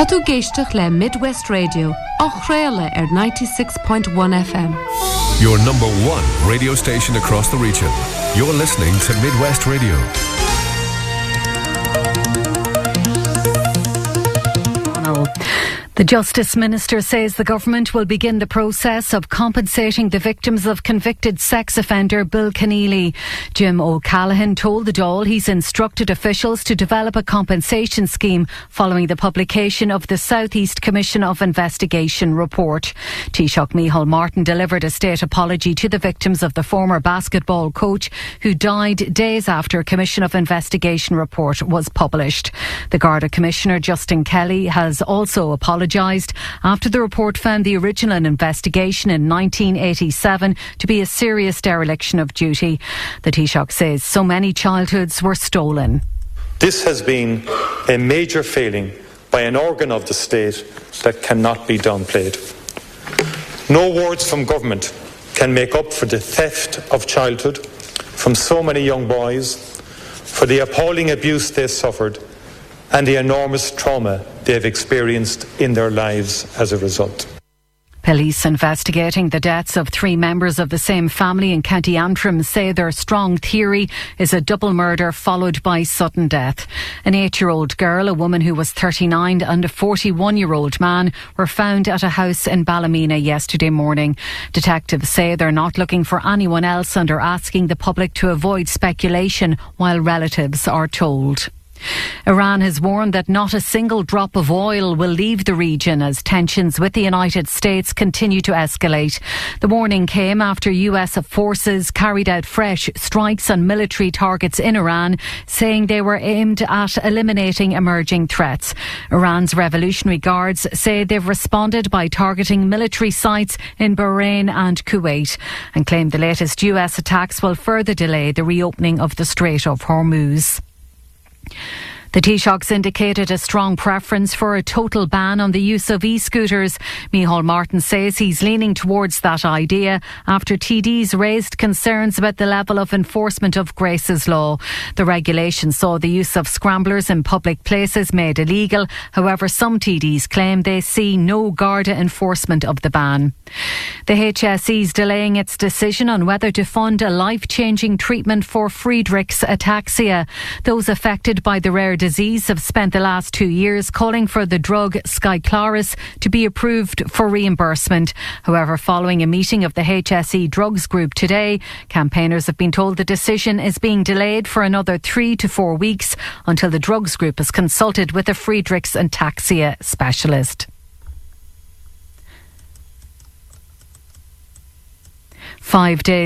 Tá tú géisteach le Midwest Radio, ach réile 96.1 FM. Your number one radio station across the region. You're listening to Midwest Radio. The Justice Minister says the government will begin the process of compensating the victims of convicted sex offender Bill Keneally. Jim O'Callaghan told the Dáil he's instructed officials to develop a compensation scheme following the publication of the South East Commission of Investigation report. Taoiseach Micheál Martin delivered a state apology to the victims of the former basketball coach who died days after a Commission of Investigation report was published. The Garda Commissioner Justin Kelly has also apologised after the report found the original investigation in 1987 to be a serious dereliction of duty. The Taoiseach says so many childhoods were stolen. This has been a major failing by an organ of the state that cannot be downplayed. No words from government can make up for the theft of childhood from so many young boys, for the appalling abuse they suffered and the enormous trauma they've experienced in their lives as a result. Police investigating the deaths of 3 members of the same family in County Antrim say their strong theory is a double murder followed by sudden death. An 8-year-old girl, a woman who was 39 and a 41-year-old man were found at a house in Ballymena yesterday morning. Detectives say they're not looking for anyone else and are asking the public to avoid speculation while relatives are told. Iran has warned that not a single drop of oil will leave the region as tensions with the United States continue to escalate. The warning came after US forces carried out fresh strikes on military targets in Iran, saying they were aimed at eliminating emerging threats. Iran's Revolutionary Guards say they've responded by targeting military sites in Bahrain and Kuwait and claim the latest US attacks will further delay the reopening of the Strait of Hormuz. The Taoiseach's indicated a strong preference for a total ban on the use of e-scooters. Micheál Martin says he's leaning towards that idea after TDs raised concerns about the level of enforcement of Grace's law. The regulation saw the use of scramblers in public places made illegal. However, some TDs claim they see no Garda enforcement of the ban. The HSE is delaying its decision on whether to fund a life-changing treatment for Friedreich's ataxia. Those affected by the rare disease have spent the last 2 years calling for the drug Skyclarys to be approved for reimbursement. However, following a meeting of the HSE Drugs Group today, campaigners have been told the decision is being delayed for another 3 to 4 weeks until the Drugs Group has consulted with a Friedreich's ataxia specialist. 5 days